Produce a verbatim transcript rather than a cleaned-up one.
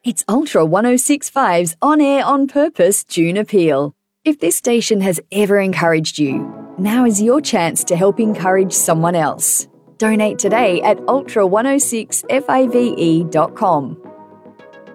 It's Ultra one oh six point five's On Air On Purpose June Appeal. If this station has ever encouraged you, now is your chance to help encourage someone else. Donate today at ultra one oh six five e dot com.